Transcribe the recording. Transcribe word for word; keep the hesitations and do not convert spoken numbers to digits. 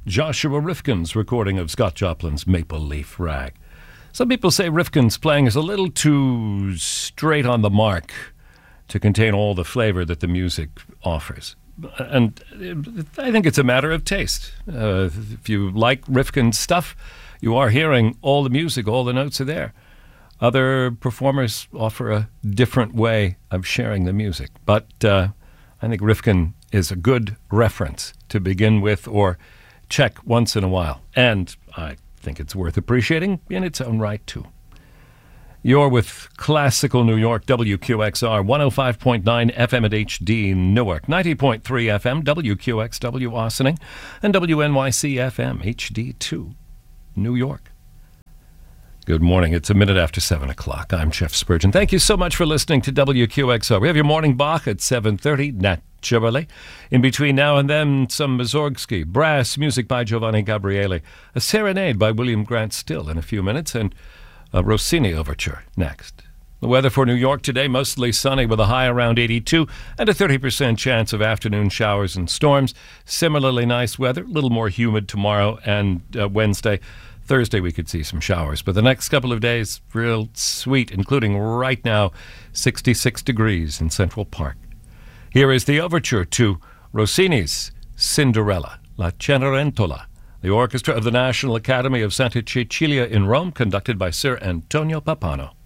Joshua Rifkin's recording of Scott Joplin's Maple Leaf Rag. Some people say Rifkin's playing is a little too straight on the mark to contain all the flavor that the music offers. And I think it's a matter of taste. Uh, if you like Rifkin's stuff, you are hearing all the music, all the notes are there. Other performers offer a different way of sharing the music. But uh, I think Rifkin is a good reference to begin with or check once in a while. And I think it's worth appreciating in its own right, too. You're with Classical New York, W Q X R, one oh five point nine F M at H D Newark, ninety point three F M, W Q X W Ossining, and W N Y C F M, H D two, New York. Good morning. It's a minute after seven o'clock. I'm Jeff Spurgeon. Thank you so much for listening to W Q X R. We have your morning Bach at seven thirty, naturally. In between now and then, some Mussorgsky, brass music by Giovanni Gabriele, a serenade by William Grant Still in a few minutes, and a Rossini overture next. The weather for New York today, mostly sunny with a high around eighty-two and a thirty percent chance of afternoon showers and storms. Similarly nice weather, a little more humid tomorrow and uh, Wednesday. Thursday we could see some showers, but the next couple of days, real sweet, including right now, sixty-six degrees in Central Park. Here is the overture to Rossini's Cinderella, La Cenerentola, the orchestra of the National Academy of Santa Cecilia in Rome, conducted by Sir Antonio Pappano.